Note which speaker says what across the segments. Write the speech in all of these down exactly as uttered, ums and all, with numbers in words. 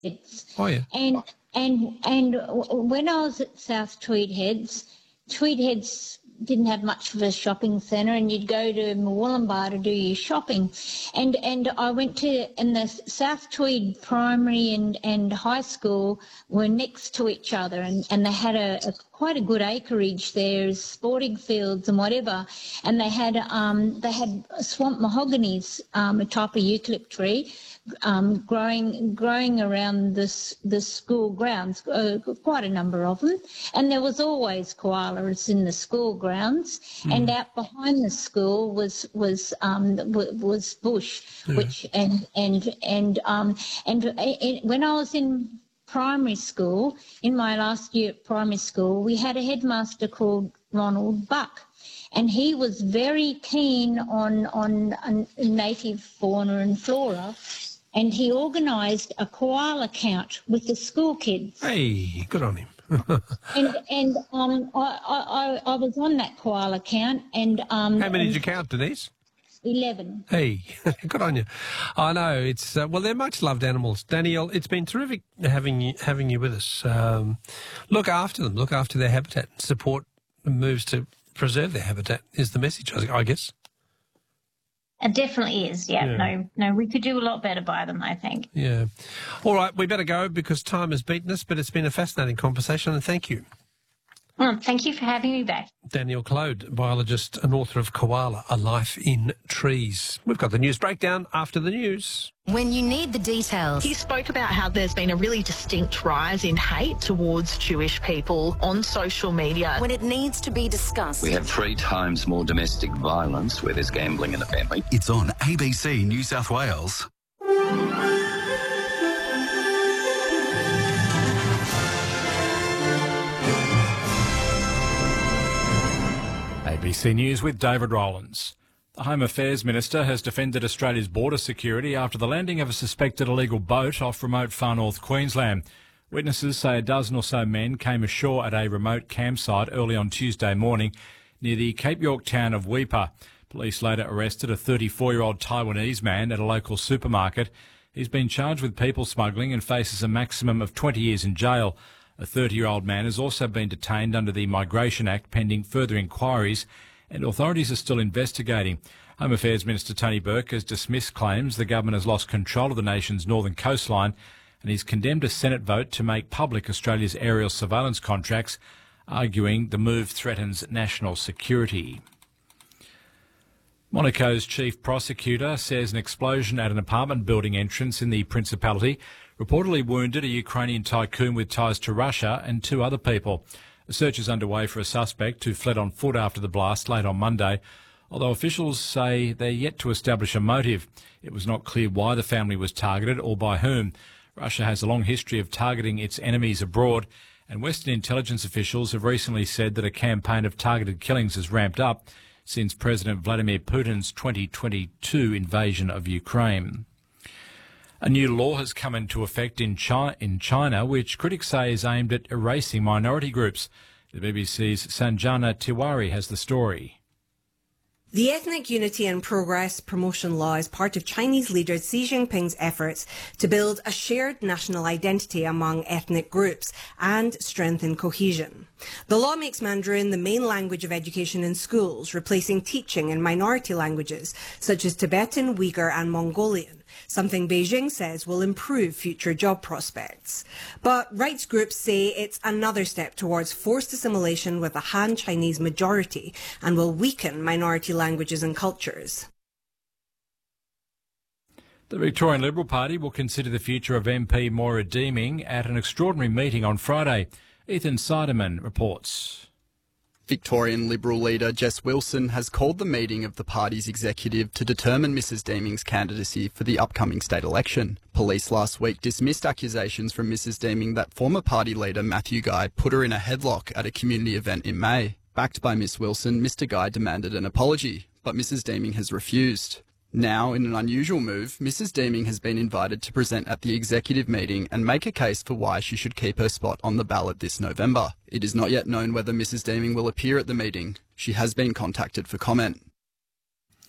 Speaker 1: It's,
Speaker 2: Oh, yeah.
Speaker 1: And and and w- when I was at South Tweed Heads, Tweed Heads didn't have much of a shopping centre, and you'd go to Murwillumbah to do your shopping. And and I went to, and the South Tweed Primary and, and High School were next to each other, and, and they had a, a quite a good acreage there, sporting fields and whatever. And they had um they had swamp mahoganies, um, a type of eucalypt tree, um, growing growing around this the school grounds, uh, quite a number of them. And there was always koalas in the school grounds, mm. and out behind the school was was um, was bush, yeah. which and and and um and, and when I was in primary school, in my last year at primary school, we had a headmaster called Ronald Buck, and he was very keen on on, on native fauna and flora. And he organised a koala count with the school kids.
Speaker 2: Hey, good on him.
Speaker 1: and and um, I, I, I was on that koala count. And um,
Speaker 2: how many did you count, Denise?
Speaker 1: Eleven.
Speaker 2: Hey, good on you. I know it's uh, well, they're much loved animals. Danielle, it's been terrific having you having you with us. Um, look after them. Look after their habitat. Support moves to preserve their habitat is the message, I guess.
Speaker 3: It definitely is, yeah.
Speaker 2: yeah.
Speaker 3: No, no, we could do a lot better by them, I think.
Speaker 2: Yeah. All right, we better go because time has beaten us, but it's been a fascinating conversation, and thank you.
Speaker 3: Well, thank you for having me back.
Speaker 2: Danielle Clode, biologist and author of Koala, A Life in Trees. We've got the news breakdown after the news.
Speaker 4: When you need the details.
Speaker 5: He spoke about how there's been a really distinct rise in hate towards Jewish people on social media.
Speaker 4: When it needs to be discussed.
Speaker 6: We have three times more domestic violence where there's gambling in the family.
Speaker 7: It's on A B C New South Wales.
Speaker 8: A B C News with David Rowlands. The Home Affairs Minister has defended Australia's border security after the landing of a suspected illegal boat off remote far north Queensland. Witnesses say a dozen or so men came ashore at a remote campsite early on Tuesday morning near the Cape York town of Weipa. Police later arrested a thirty-four-year-old Taiwanese man at a local supermarket. He's been charged with people smuggling and faces a maximum of twenty years in jail. A thirty-year-old man has also been detained under the Migration Act pending further inquiries, and authorities are still investigating. Home Affairs Minister Tony Burke has dismissed claims the government has lost control of the nation's northern coastline, and he's condemned a Senate vote to make public Australia's aerial surveillance contracts, arguing the move threatens national security. Monaco's chief prosecutor says an explosion at an apartment building entrance in the Principality reportedly wounded a Ukrainian tycoon with ties to Russia and two other people. A search is underway for a suspect who fled on foot after the blast late on Monday, although officials say they're yet to establish a motive. It was not clear why the family was targeted or by whom. Russia has a long history of targeting its enemies abroad, and Western intelligence officials have recently said that a campaign of targeted killings has ramped up since President Vladimir Putin's twenty twenty-two invasion of Ukraine. A new law has come into effect in China, in China, which critics say is aimed at erasing minority groups. The B B C's Sanjana Tiwari has the story.
Speaker 9: The Ethnic Unity and Progress Promotion Law is part of Chinese leader Xi Jinping's efforts to build a shared national identity among ethnic groups and strengthen cohesion. The law makes Mandarin the main language of education in schools, replacing teaching in minority languages such as Tibetan, Uyghur and Mongolian, something Beijing says will improve future job prospects. But rights groups say it's another step towards forced assimilation with a Han Chinese majority and will weaken minority languages and cultures.
Speaker 8: The Victorian Liberal Party will consider the future of M P Moira Deeming at an extraordinary meeting on Friday. Ethan Siderman reports.
Speaker 10: Victorian Liberal leader Jess Wilson has called the meeting of the party's executive to determine Missus Deeming's candidacy for the upcoming state election. Police last week dismissed accusations from Missus Deeming that former party leader Matthew Guy put her in a headlock at a community event in May. Backed by Miss Wilson, Mister Guy demanded an apology, but Missus Deeming has refused. Now, in an unusual move, Missus Deeming has been invited to present at the executive meeting and make a case for why she should keep her spot on the ballot this November. It is not yet known whether Missus Deeming will appear at the meeting. She has been contacted for comment.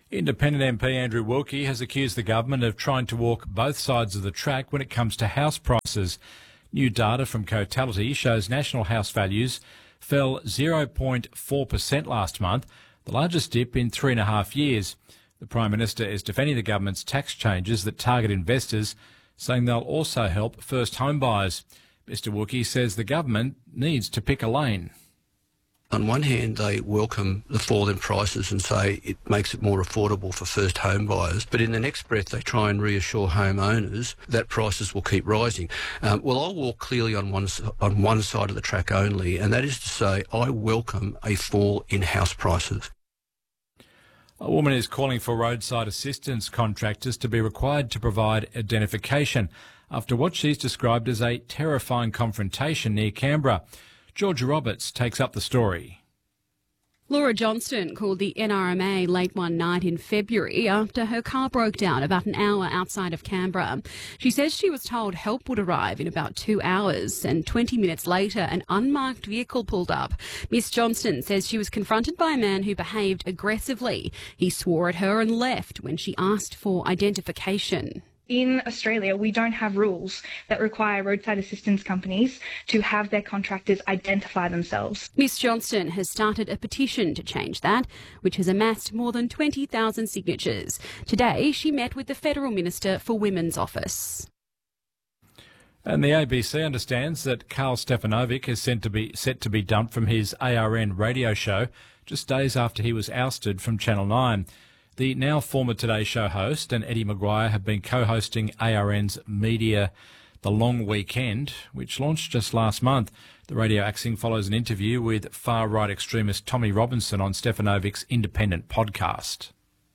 Speaker 8: Independent M P Andrew Wilkie has accused the government of trying to walk both sides of the track when it comes to house prices. New data from Cotality shows national house values fell zero point four percent last month, the largest dip in three and a half years. The Prime Minister is defending the government's tax changes that target investors, saying they'll also help first home buyers. Mister Wilkie says the government needs to pick a lane.
Speaker 11: On one hand, they welcome the fall in prices and say it makes it more affordable for first home buyers. But in the next breath, they try and reassure homeowners that prices will keep rising. Um, well, I'll walk clearly on one, on one side of the track only, and that is to say I welcome a fall in house prices.
Speaker 8: A woman is calling for roadside assistance contractors to be required to provide identification after what she's described as a terrifying confrontation near Canberra. Georgia Roberts takes up the story.
Speaker 12: Laura Johnston called the N R M A late one night in February after her car broke down about an hour outside of Canberra. She says she was told help would arrive in about two hours and twenty minutes later an unmarked vehicle pulled up. Miss Johnston says she was confronted by a man who behaved aggressively. He swore at her and left when she asked for identification.
Speaker 13: In Australia, we don't have rules that require roadside assistance companies to have their contractors identify themselves.
Speaker 12: Miss Johnston has started a petition to change that, which has amassed more than twenty thousand signatures. Today, she met with the Federal Minister for Women's Office.
Speaker 8: And the A B C understands that Carl Stefanovic is set to be, set to be dumped from his A R N radio show just days after he was ousted from Channel nine. The now former Today Show host and Eddie Maguire have been co-hosting A R N's Media The Long Weekend, which launched just last month. The radio axing follows an interview with far-right extremist Tommy Robinson on Stefanovic's independent podcast.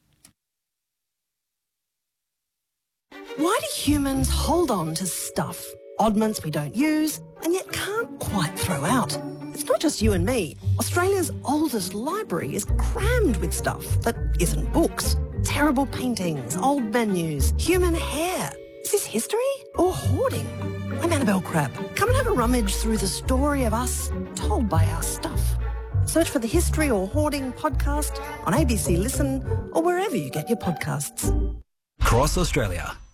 Speaker 14: Why do humans hold on to stuff, oddments we don't use, and yet can't quite throw out? It's not just you and me. Australia's oldest library is crammed with stuff that isn't books. Terrible paintings, old menus, human hair. Is this history or hoarding? I'm Annabelle Crabb. Come and have a rummage through the story of us told by our stuff. Search for the History or Hoarding podcast on A B C Listen or wherever you get your podcasts.
Speaker 7: Cross Australia.